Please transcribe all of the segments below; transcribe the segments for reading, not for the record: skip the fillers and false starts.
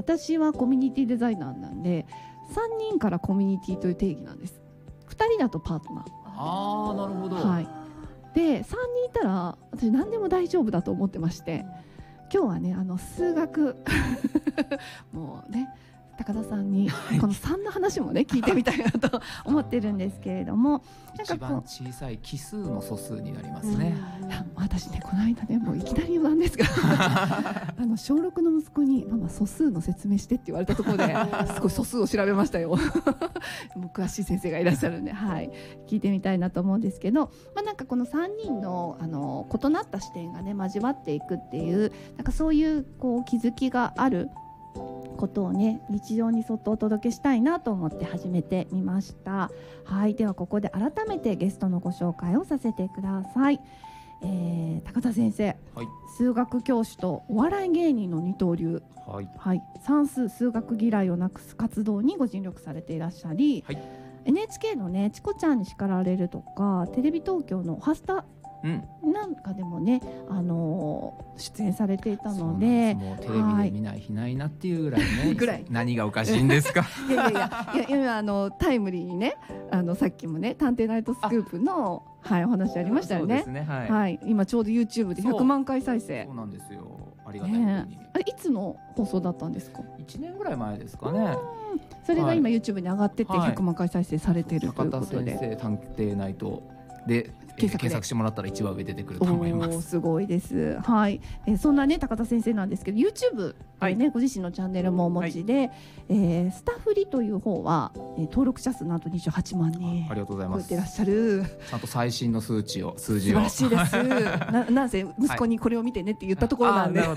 私はコミュニティデザイナーなんで3人からコミュニティという定義なんです。2人だとパートナー。 ああ、なるほど。 はい。で3人いたら私何でも大丈夫だと思ってまして、今日はね数学もうね高田さんにこの3の話もね聞いてみたいなと思ってるんですけれども、なんか一番小さい奇数の素数になりますね。 私ねこの間ねもういきなりなんですが小6の息子にママ素数の説明してって言われたところですごい素数を調べましたよもう詳しい先生がいらっしゃるんで、はい、聞いてみたいなと思うんですけど、なんかこの3人の異なった視点がね交わっていくっていうなんかそういう気づきがあることをね日常にそっとお届けしたいなと思って始めてみました。はい、ではここで改めてゲストのご紹介をさせてください。高田先生、 はい、 数学教師とお笑い芸人の二刀流、 はいはい、算数数学嫌いをなくす活動にご尽力されていらっしゃり、 はい、 NHK のねチコちゃんに叱られるとかテレビ東京のハスタなんかでもね、出演されていたので、 もうテレビで見ない日ないなっていうぐらいねぐらい何がおかしいんですかいや今タイムリーにねさっきもね探偵ナイトスクープのはい、お話ありましたよね。 そうですね、はいはい、今ちょうど YouTube で100万回再生。 そうなんですよ、ありがたいことに、 あれいつの放送だったんですか ？1年ぐらい前ですかね。 それが今 YouTube に上がってて100万回再生されているということで、 高田先生探偵ナイトで検索してもらったら一番上出てくると思います。 すごいです。はい、そんなね高田先生なんですけど YouTube でね、ご自身のチャンネルもお持ちで、スタッフリという方は、登録者数なんと28万人ありがとうございます。 超えてらっしゃる。 ちゃんと最新の数字を素晴らしいですなんせ息子にこれを見てねって言ったところなんで、 なるほど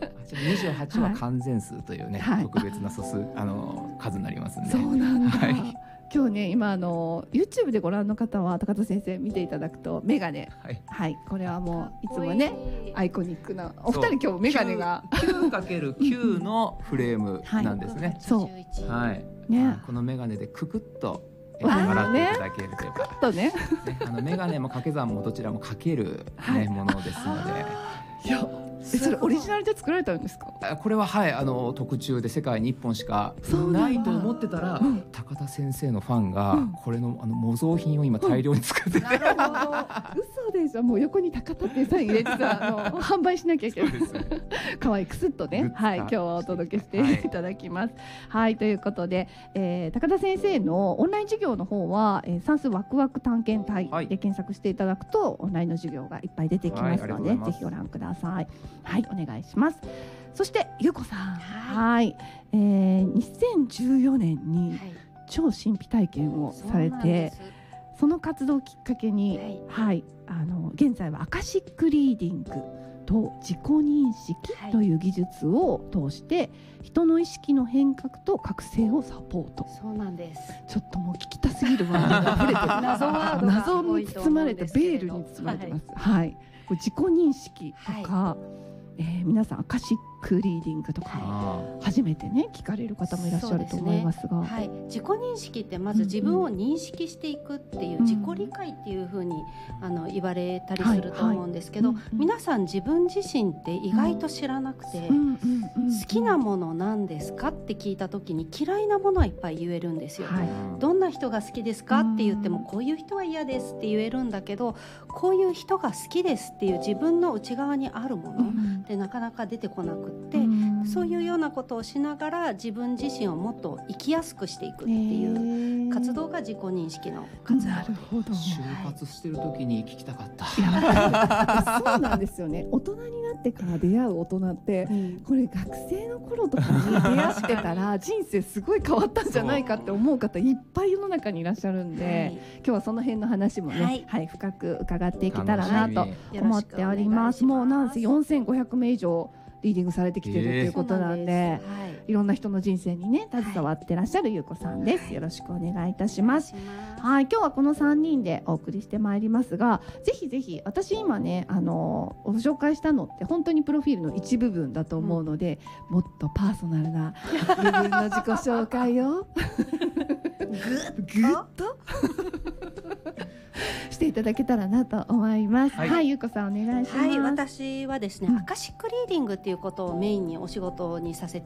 28は完全数というね、特別な素数数になりますんで。 そうなんだ、今日ね今YouTube でご覧の方は高田先生見ていただくとメガネ、はい、これはもういつもねアイコニックなお二人今日メガネが 9×9 のフレームなんですね。 そう、 はいね、 このメガネでククッと笑っていただけるというか、 とねメガネも掛け算もどちらもかけるものですので。 いやそれオリジナルで作られたんですか？ これははい特注で世界に1本しかないと思ってたら、高田先生のファンがこれの模造品を今大量に作ってて、 なるほど嘘でしょ。もう横に高田ってサイン入れてさ販売しなきゃいけない可愛くすっとね、はい、今日はお届けしていただきます。はい、ということで、高田先生のオンライン授業の方は、算数ワクワク探検隊で検索していただくと、オンラインの授業がいっぱい出てきますので、ぜひご覧ください。はい、お願いします。そしてゆうこさん、はい、2014年に超神秘体験をされて、その活動をきっかけに、現在はアカシックリーディングと自己認識という技術を通して人の意識の変革と覚醒をサポート。 そうなんです。 ちょっともう聞きたすぎるワードが溢れてる謎に包まれたベールに包まれてます。はい、自己認識とか、皆さんアカシックリーディングとか初めてね聞かれる方もいらっしゃると思いますが、 自己認識ってまず自分を認識していくっていう、自己理解っていうふうに言われたりすると思うんですけど、皆さん自分自身って意外と知らなくて、好きなものなんですかって聞いた時に嫌いなものはいっぱい言えるんですよ。どんな人が好きですかって言っても、こういう人は嫌ですって言えるんだけど、こういう人が好きですっていう自分の内側にあるものってなかなか出てこなくって、そういうようなことをしながら自分自身をもっと生きやすくしていくっていう活動が自己認識の活動。 なるほど。 就活してる時に聞きたかった。 そうなんですよね。大人になってから出会う大人って、これ学生の頃とかに出会ってたら人生すごい変わったんじゃないかって思う方いっぱい世の中にいらっしゃるんで、今日はその辺の話もね、深く伺っていけたらなと思っております。もうなんせ4500名以上リーディングされてきてるということなんで、いろんな人の人生にね携わってらっしゃるゆうこさんです。よろしくお願いいたします。はい、今日はこの3人でお送りしてまいりますが、ぜひぜひ私今ねご紹介したのって本当にプロフィールの一部分だと思うので、もっとパーソナルな部分の自己紹介をぐっとしていただけたらなと思います。はい、ゆうこさんお願いします。 はい、私はですね、アカシックリーディングっていうことをメインにお仕事にさせて